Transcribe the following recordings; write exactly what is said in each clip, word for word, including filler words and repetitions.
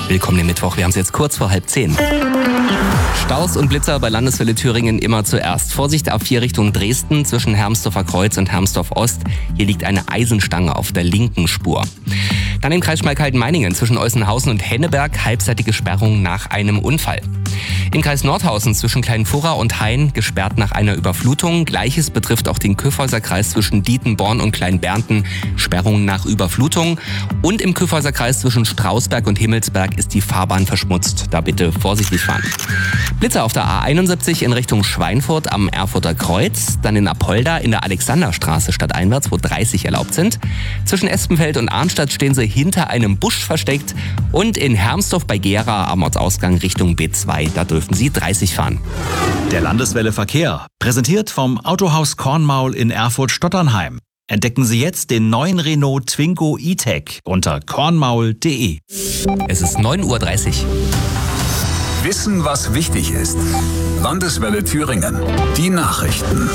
Willkommen im Mittwoch, wir haben es jetzt kurz vor halb zehn. Staus und Blitzer bei Landeswelle Thüringen immer zuerst. Vorsicht, A vier Richtung Dresden zwischen Hermsdorfer Kreuz und Hermsdorf Ost. Hier liegt eine Eisenstange auf der linken Spur. Dann im Kreis Schmalkalden-Meiningen zwischen Eusenhausen und Henneberg halbseitige Sperrung nach einem Unfall. Im Kreis Nordhausen zwischen Kleinfurra und Hain gesperrt nach einer Überflutung. Gleiches betrifft auch den Kyffhäuser Kreis zwischen Dietenborn und Kleinbernten. Sperrung nach Überflutung. Und im Kyffhäuser Kreis zwischen Strausberg und Himmelsberg ist die Fahrbahn verschmutzt. Da bitte vorsichtig fahren. Blitzer auf der A einundsiebzig in Richtung Schweinfurt am Erfurter Kreuz. Dann in Apolda in der Alexanderstraße stadteinwärts, wo dreißig erlaubt sind. Zwischen Espenfeld und Arnstadt stehen sie hinter einem Busch versteckt. Und in Hermsdorf bei Gera am Ortsausgang Richtung B zwei. Da dürfen Sie dreißig fahren. Der Landeswelle Verkehr, präsentiert vom Autohaus Kornmaul in Erfurt-Stotternheim. Entdecken Sie jetzt den neuen Renault Twingo E-Tech unter kornmaul punkt de. Es ist neun Uhr dreißig. Wissen, was wichtig ist. Landeswelle Thüringen. Die Nachrichten.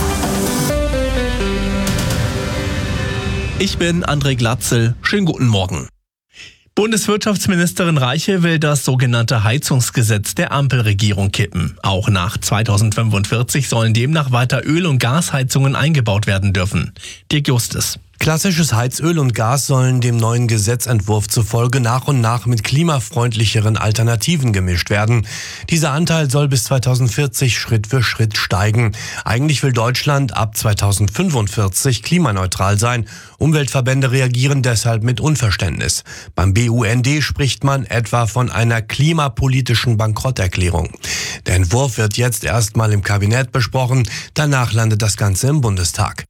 Ich bin André Glatzel. Schönen guten Morgen. Bundeswirtschaftsministerin Reiche will das sogenannte Heizungsgesetz der Ampelregierung kippen. Auch nach zweitausendfünfundvierzig sollen demnach weiter Öl- und Gasheizungen eingebaut werden dürfen. Dirk Justus. Klassisches Heizöl und Gas sollen dem neuen Gesetzentwurf zufolge nach und nach mit klimafreundlicheren Alternativen gemischt werden. Dieser Anteil soll bis zweitausendvierzig Schritt für Schritt steigen. Eigentlich will Deutschland ab zweitausendfünfundvierzig klimaneutral sein. Umweltverbände reagieren deshalb mit Unverständnis. Beim B U N D spricht man etwa von einer klimapolitischen Bankrotterklärung. Der Entwurf wird jetzt erstmal im Kabinett besprochen. Danach landet das Ganze im Bundestag.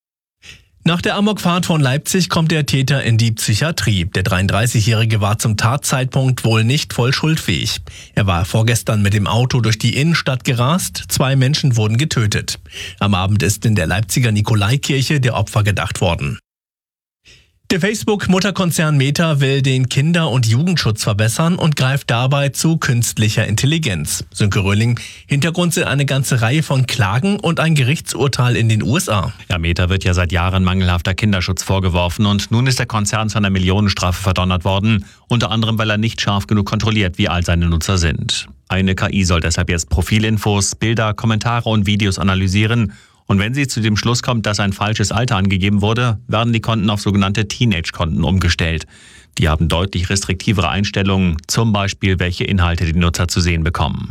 Nach der Amokfahrt von Leipzig kommt der Täter in die Psychiatrie. Der dreiunddreißigjährige war zum Tatzeitpunkt wohl nicht voll schuldfähig. Er war vorgestern mit dem Auto durch die Innenstadt gerast. Zwei Menschen wurden getötet. Am Abend ist in der Leipziger Nikolaikirche der Opfer gedacht worden. Der Facebook-Mutterkonzern Meta will den Kinder- und Jugendschutz verbessern und greift dabei zu künstlicher Intelligenz. Sönke Röhling, Hintergrund sind eine ganze Reihe von Klagen und ein Gerichtsurteil in den U S A. Ja, Meta wird ja seit Jahren mangelhafter Kinderschutz vorgeworfen und nun ist der Konzern zu einer Millionenstrafe verdonnert worden, unter anderem, weil er nicht scharf genug kontrolliert, wie alt seine Nutzer sind. Eine K I soll deshalb jetzt Profilinfos, Bilder, Kommentare und Videos analysieren. Und wenn sie zu dem Schluss kommt, dass ein falsches Alter angegeben wurde, werden die Konten auf sogenannte Teenage-Konten umgestellt. Die haben deutlich restriktivere Einstellungen, zum Beispiel welche Inhalte die Nutzer zu sehen bekommen.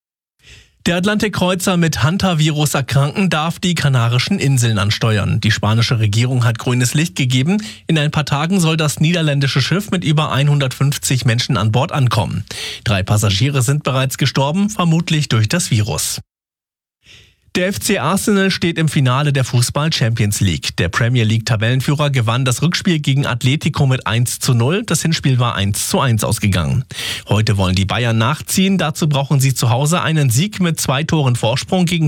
Der Atlantikkreuzer mit Hantavirus erkranken darf die Kanarischen Inseln ansteuern. Die spanische Regierung hat grünes Licht gegeben. In ein paar Tagen soll das niederländische Schiff mit über hundertfünfzig Menschen an Bord ankommen. Drei Passagiere sind bereits gestorben, vermutlich durch das Virus. Der F C Arsenal steht im Finale der Fußball-Champions League. Der Premier League-Tabellenführer gewann das Rückspiel gegen Atletico mit eins zu null. Das Hinspiel war eins zu eins ausgegangen. Heute wollen die Bayern nachziehen. Dazu brauchen sie zu Hause einen Sieg mit zwei Toren Vorsprung gegen